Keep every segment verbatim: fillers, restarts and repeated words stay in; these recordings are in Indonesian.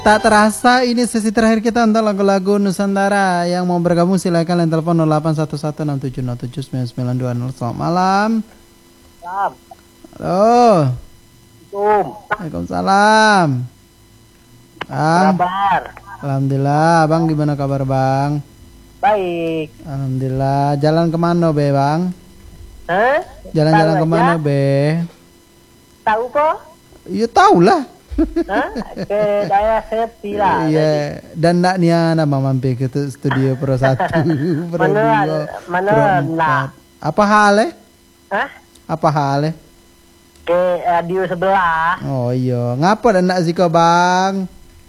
Tak terasa ini sesi terakhir kita untuk lagu-lagu Nusantara. Yang mau bergabung silakan yang telepon nol delapan satu satu enam tujuh nol tujuh sembilan sembilan dua nol. Selamat malam. Salam. Halo. Assalamualaikum. Waalaikumsalam. Bang. Kabar. Alhamdulillah. Bang gimana kabar bang? Baik. Alhamdulillah. Jalan kemana be bang? Hah? Jalan-jalan Tahu kemana aja? be? Tahu kok? Iya tahu lah. Hah? Ke daerah Sepi lah. Iya. Dan nak nian nama mampir ke tu- studio Pro satu, Pro Mana dua, mana Pro nak? empat. Apa hal eh? Hah? Apa hal eh? Ke radio sebelah. Oh iya. Ngapa dan nak ziko bang?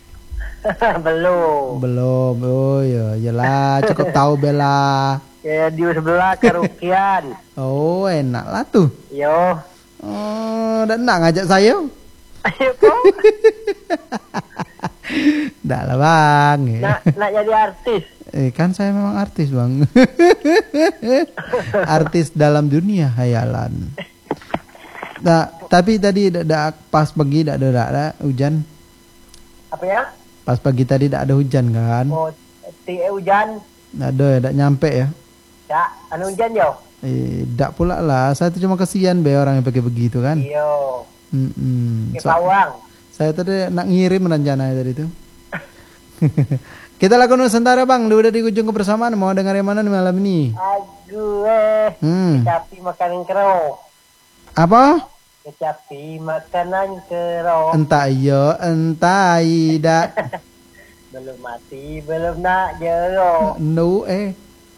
Belum. Belum. Oh iya. Yelah. Cukup tahu bela. Ke radio sebelah karaokean. Oh enak lah tuh. Yo. Oh dan nak ngajak saya? Ayo kok. Dah lah bang. Nak nak jadi artis. Eh kan saya memang artis bang. Artis dalam dunia hayalan. Nah, tapi tadi dak pas pagi dak ada dak ada hujan. Apa ya? Pas pagi tadi dak ada hujan kan? Oh, ti hujan. Dak ada, dak nyampe ya. Ya, anu hujan yo. Eh, dak pula lah. Saya tuh cuma kesian be orang yang pakai begitu kan. Iyo. Mm-mm. Ke So- Pawang. saya tadi nak ngirim rencana tadi itu. Kita lagu Nusantara bang, udah di ujung kebersamaan. Mau dengar yang mana nih malam ini? Aduh eh. Hmm. Kecapi makanan kerok. Apa? Kecapi makanan kerok. Entah iya, entah tidak. Belum mati, belum nak jerok. No eh.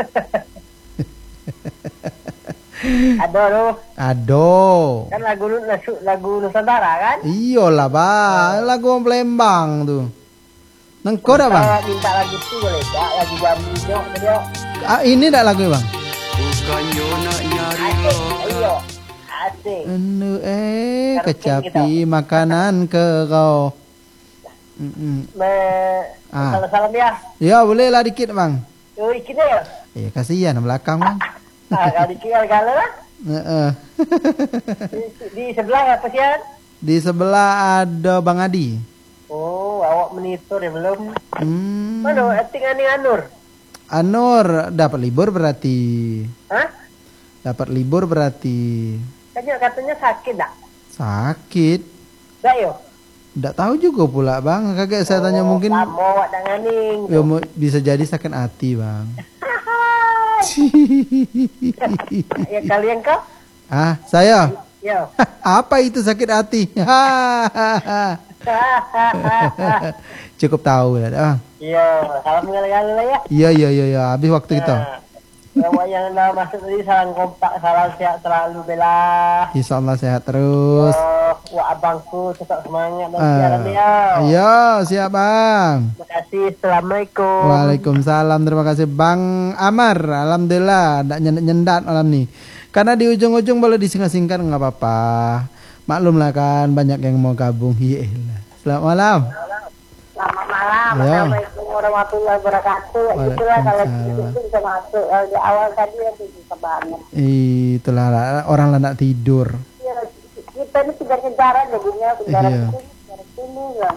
Ada lu. Ado. Kan lagu lagu, lagu Nusantara kan? Iyalah bang, lagu orang Palembang tuh. Nengko dah bang? Minta, minta lagu itu boleh tak? Lagu Jambi jok, jok. Ah, ini dah lagu bang? Bukannya nak nyari Asik, loka. ayo. Asik. Enu eh Karaoke kecapi makanan ke kau. Mm-mm. Me, Ah. salam-salam ya. Ya boleh lah dikit bang. Yo, ikut ya. Eh kasihan belakang bang. Ah, kalau dikit kali lah. Heeh. Di, di sebelah apa sih? An? Di sebelah ada Bang Adi. Oh, awak menitur ya belum? Hmm. Mana acting Ani Anur? Anur dapat libur berarti. Hah? Dapat libur berarti. Katanya katanya sakit tak? Sakit. Tak yo. Nggak tahu juga pula bang. Kagak saya tanya mungkin. Lama awak dah nganing. Ya, mu- bisa jadi sakit hati bang. Ya kalian kau? Ah saya. Yo. Apa itu sakit hati? Cukup tahu lah bang. Yo, salam kali-kali lah ya. Iya iya iya iya. Habis waktu kita. Nah, awak yang dah masuk tadi salam kompak, salam sehat selalu Bella. Insya Allah sehat terus. Oh, wah abangku tetap semangat dan Ah, siaran dia. Iya siap bang. Terima kasih. Assalamualaikum. Waalaikumsalam. Terima kasih Bang Amar. Alhamdulillah. Tidak nyendat malam nih. Karena di ujung-ujung boleh disingkat-singkat nggak apa-apa. Maklum lah kan banyak yang mau gabung. Iyalah. Selamat malam. Selamat malam. Ya. Assalamualaikum warahmatullahi wabarakatuh. Itulah kalau Waalaikumsalam. itu bisa masuk. Kalau di awal tadi yang bisa banget. Itulah orang lah nak tidur. Ya, kita ini kejar kejaran jadinya kejaran Iya. sini, kejaran sini ya.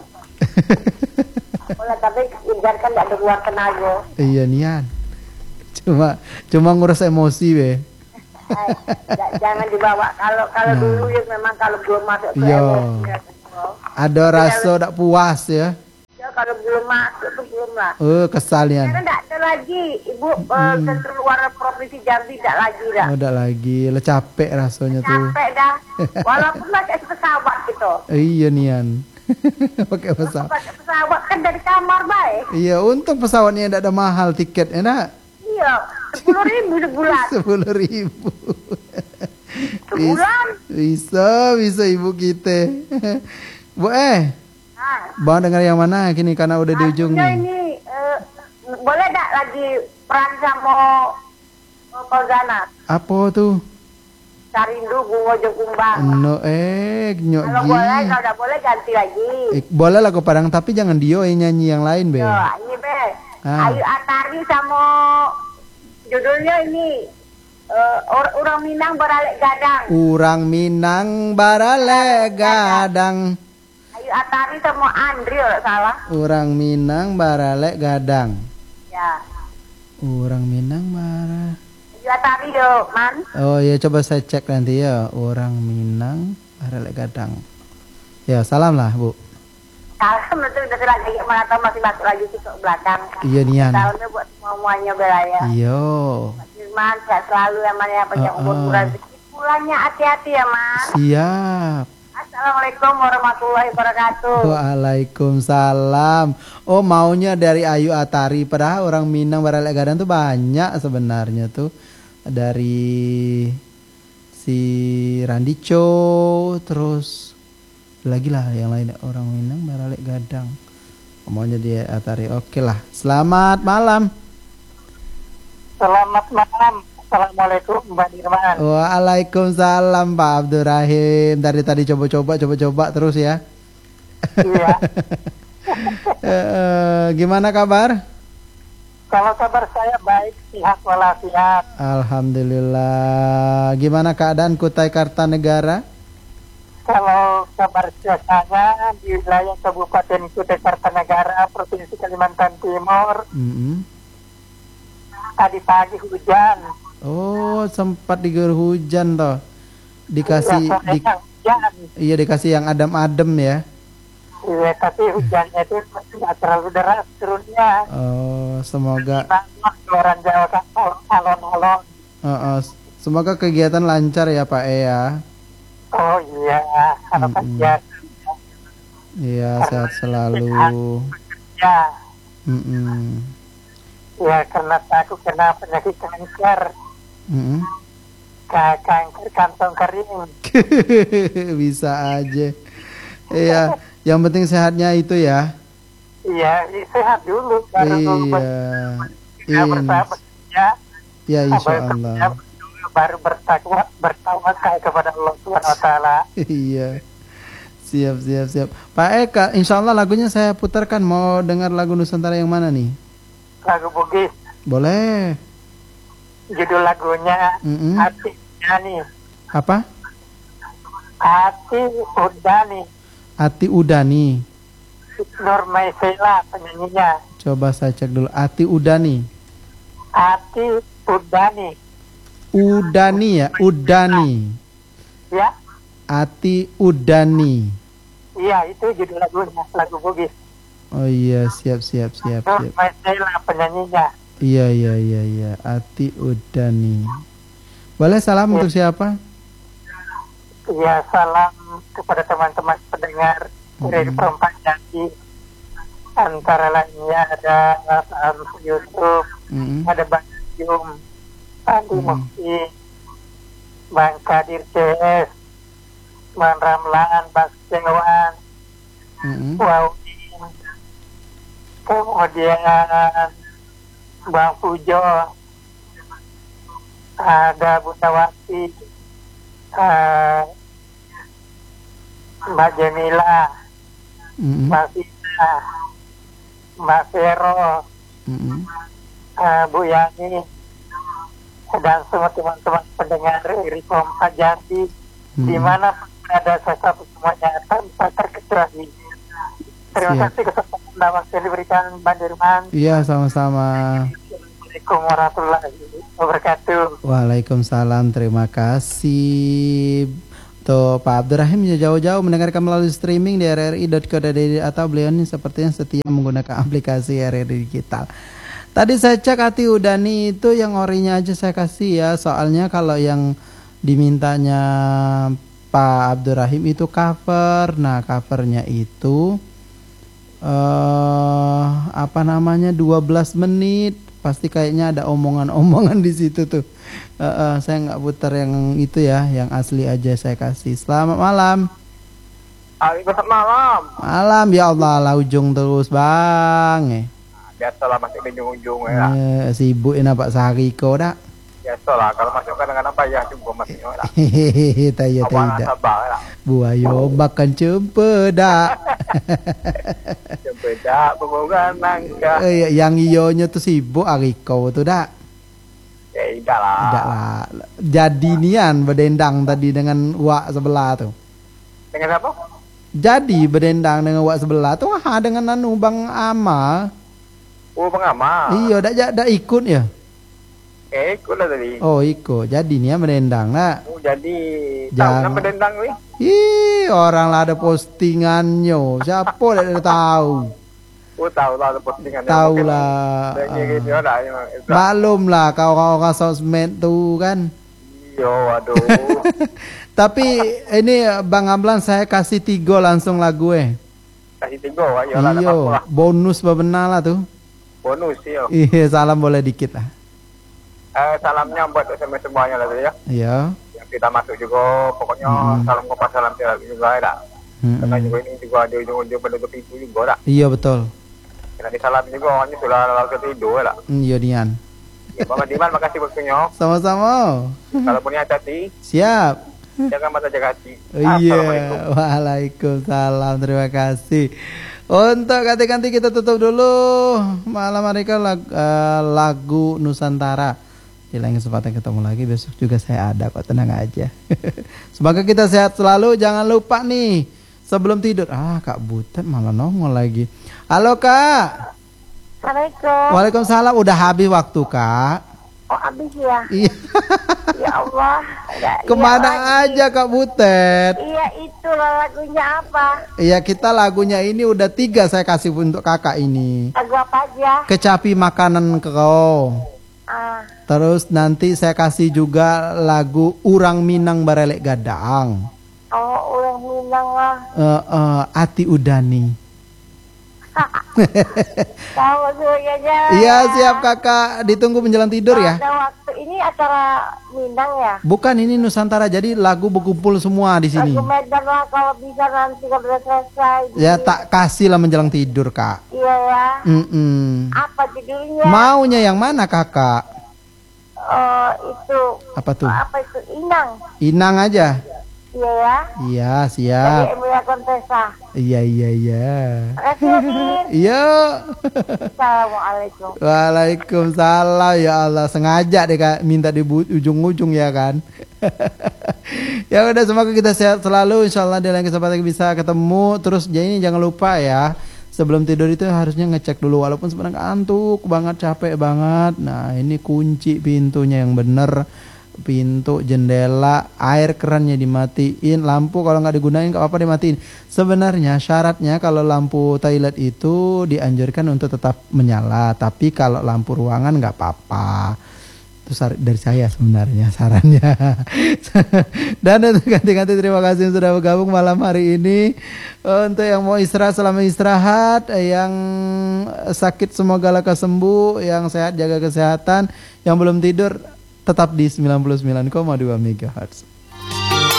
Oleh tapi kejar kan tidak ada keluar tenaga. Iya nian. Cuma cuma ngurus emosi be. Eh, j- jangan dibawa kalau kalau Nah. dulu ya memang kalau belum masuk ke Iya. emosi ya, oh. Ada rasa tak puas ya. Ya, kalau belum masuk tuh belum lah. Oh kesal nian. Karena tidak ada lagi ibu eh, ke luar provinsi Jambi tidak lagi dah. Oh, tak lagi. Lah capek rasanya tuh. Capek dah. Walaupun pakai pesawat gitu. Iya nian. Pakai pesawat. Pakai pesawat kan dari kamar baik. Iya, untung pesawatnya tidak ada mahal tiketnya nak. Iya, sepuluh ribu sebulan. Sepuluh ribu. Sebulan. Bisa, bisa ibu kita. Bu eh, Nah, bang dengar yang mana kini karena udah di ujung artinya nih. ini eh, boleh tak lagi peran sama eh, Fauzana? Apa tuh? Sarindu bunga kumbang. No eh, nyok Kalau ji. boleh, kalau tidak boleh ganti lagi. Eh, boleh lagu Padang tapi jangan Dio yang nyanyi yang lain be. Yo, ini be. Ah. Ayu Atari sama judulnya ini eh, or- orang Minang beralek gadang. Urang Minang barale gadang. Ayu Atari sama Andri kalau salah. Orang Minang baralek gadang. Ya. Orang Minang bara. Ayu Atari yo, Man. Oh ya, coba saya cek nanti ya. Orang Minang baralek gadang. Ya, salam lah, Bu. Salam itu udah lagi mana tahu masih masuk lagi sih ke belakang. Iya nian. Salamnya buat semuanya beraya. Iya. Mas Firman sehat selalu ya Man ya, panjang Uh-uh. umur murah rezeki. Pulangnya hati-hati ya Man. Siap. Assalamualaikum warahmatullahi wabarakatuh. Waalaikumsalam. Oh, maunya dari Ayu Atari. Padahal orang Minang baralek gadang tuh banyak sebenarnya tuh. Dari si Randico, terus lagi lah yang lain, orang Minang baralek gadang. Maunya dia Atari. Oke lah. Selamat malam. Selamat malam. Assalamualaikum Mbak Dirman. Waalaikumsalam Pak Abdurrahim. Dari tadi coba-coba coba-coba terus ya. Iya. Eh, gimana kabar? Kalau kabar saya baik, sehat walafiat. Alhamdulillah. Gimana keadaan Kutai Kartanegara? Kalau kabar cuacanya di wilayah Kabupaten Kutai Kartanegara, Provinsi Kalimantan Timur, Mm-mm. tadi pagi hujan. Oh, sempat diguyur hujan toh. Dikasih Ya, di, sorenya hujan. iya dikasih yang adem-adem ya. Iya, tapi hujannya itu tidak terlalu deras turunnya. Oh, semoga Banyak luaran Jawa kan alon-alon. oh, oh, semoga kegiatan lancar ya Pak E ya. Oh iya, kalau Mm-mm. kerja Iya, sehat selalu. ya. Mm-mm. Ya, karena aku kena penyakit kanker, Mm-mm. Ka- kanker kantong kering. Bisa aja. Iya, yang penting sehatnya itu ya. Iya, sehat dulu baru dulu Iya. bekerja bersahabat ya. Ya, insya Baru Allah. bekerja, baru bertakwa bertawakal kepada Allah Subhanahu wa taala. Iya. Siap, siap, siap. Pak Eka, insya Allah lagunya saya putarkan. Mau dengar lagu Nusantara yang mana nih? Lagu Bugis, Boleh. judul lagunya Mm-mm. Hati Udani. Apa? Hati Udani. Ati Udani. Nur Maisela penyanyinya. Coba saya cek dulu. Ati Udani. Hati Udani. Udani ya, Udani. Ya, Ati Udani. iya itu judul lagunya, lagu Bugis. Oh iya, siap, siap, siap, Nur siap. Maisela penyanyinya. Iya, iya, iya, iya. Ati Udani. Boleh salam untuk siapa? Ya, salam kepada teman-teman pendengar dari Mm-mm. Perempat Jati. Antara lainnya ada Am Yusuf, Mm-mm. ada Bang Yum, Andi Mm. Mukti, Bang Kadir C S, Bang Ramlan, Bang Sewan, Mm-mm. Waudin, kemudian Bang Pujo, ada Bunda Wati, eh, Mbak Jamila, Mm-mm. Mbak Vina, Mbak Vero, Mm-mm. eh, Bu Yani, dan semua teman-teman pendengar dari Kompas Jati, Mm-mm. di mana ada sesuatu semuanya tanpa terkecuali. Terima Siap. kasih kesempatan dan waktu yang diberikan Bang Dirman. Iya, sama-sama. Assalamualaikum warahmatullahi wabarakatuh. Waalaikumsalam, terima kasih. Tuh Pak Abdurrahim ya jauh-jauh mendengarkan melalui streaming di r r i dot co dot i d atau beliau ini sepertinya setia menggunakan aplikasi R R I Digital. Tadi saya cek Ati Udani itu yang orinya aja saya kasih ya, soalnya kalau yang dimintanya Pak Abdurrahim itu cover. Nah, covernya itu eh apa namanya dua belas menit. Pasti kayaknya ada omongan-omongan di situ tuh. Eh, eh, saya nggak putar yang itu ya, yang asli aja saya kasih. Selamat malam. Waalaikumsalam malam. Malam ya Allah, lah ujung terus bang. Eh, Biasalah masih ujung-ujung ya. eh sibuk ini Pak Sahriko dak. Biasalah kalau masukkan dengan apa ya juga masih lah. Hehehe, tidak tidak. sabar lah. Buayo makan cempedak. Beda hubungan nangka. Eh, yang iyonya tuh sibuk Ariko tuh dak. Ya tidak lah. Tidak lah. Jadi nian berdendang tadi dengan uak sebelah tuh. Dengan apa? Jadi berdendang dengan wak sebelah tuh ha dengan anu Bang Ama. Oh, Bang Ama. Iya, dak dak ikut ya. Eh, ikut lah tadi. Oh, ikut. Jadi nih ya berdendang nak. Oh, jadi Jangan. tahu nama dendang weh. Ih, orang lah ada postingannya. Siapa dah dah tahu. Oh, tahu lah ada postingan. Tahu lah. Dia gitu lah. Maklum lah kau orang sosmed tuh kan. Iya, waduh. Tapi ini Bang Amlan saya kasih tiga langsung lagu eh. Kasih tiga, ayo lah. Iyo, bonus benar lah tuh. Bonus, iya. Iya, salam boleh dikit lah. Eh, salamnya buat S M S semuanya lah tadi ya. Iya. Yang kita masuk juga, pokoknya Mm-mm. salam kopas salam tidak juga ya. Mm-mm. Karena juga ini juga ada ujung-ujung penutup pintu juga lah. Iya betul. Kena disalam juga orangnya sudah langsung tidur lah. Mm, Iya Dian. Ya, Bang Diman, makasih waktunya. Sama-sama. Kalau punya hati, Siap. jangan mata jaga hati. Oh, iya. Assalamualaikum. Waalaikumsalam. Terima kasih. Untuk ganti-ganti kita tutup dulu malam hari ke lagu, uh, lagu Nusantara. Di lain kesempatan ketemu lagi, besok juga saya ada kok, tenang aja. Semoga kita sehat selalu. Jangan lupa nih sebelum tidur. Ah, Kak Butet malah nongol lagi. Halo Kak. Assalamualaikum. Waalaikumsalam. Udah habis waktu Kak. Oh, habis ya. Iya. Ya Allah. Ya, Kemana iya lagi. aja Kak Butet? Iya, itulah lagunya apa? Iya, kita lagunya ini udah tiga saya kasih untuk kakak ini. Lagu apa aja? Kecapi makanan kau. Ah, Terus nanti saya kasih juga lagu Urang Minang Barelek Gadang. oh, ulang Minang lah. Eh, eh, Ati Udani. Tahu semuanya. Iya siap kakak. Ditunggu menjelang tidur ya. Ada waktu ini acara Minang ya. Bukan, ini Nusantara. Jadi lagu berkumpul semua di sini. Lagu Medan lah kalau bisa nanti kalau udah selesai. Ya tak kasih lah menjelang tidur kak. Iya ya. Mm-mm. Apa judulnya? Maunya yang mana kakak? Oh, itu. Apa tuh? Apa itu? Inang. Inang aja. Iya ya. Iya Dari siap. Emilia Contessa. Iya iya iya. Makasih ya, Din. Iya. Assalamualaikum. Waalaikumsalam ya Allah, sengaja deh kak minta di bu- ujung-ujung ya kan. Ya udah, semoga kita sehat selalu, insyaallah di lain kesempatan bisa ketemu. Terus jadi ini jangan lupa ya, sebelum tidur itu harusnya ngecek dulu walaupun sebenarnya ngantuk banget, capek banget. Nah ini kunci pintunya yang bener, pintu, jendela, air kerannya dimatiin, lampu kalau nggak digunain nggak apa-apa dimatiin. Sebenarnya syaratnya kalau lampu toilet itu dianjurkan untuk tetap menyala, tapi kalau lampu ruangan nggak apa-apa. Itu dari saya sebenarnya sarannya. Dan untuk ganti-ganti terima kasih yang sudah bergabung malam hari ini. Untuk yang mau istirahat selamat istirahat, yang sakit semoga lekas sembuh, yang sehat jaga kesehatan, yang belum tidur tetap di sembilan puluh sembilan koma dua megahertz.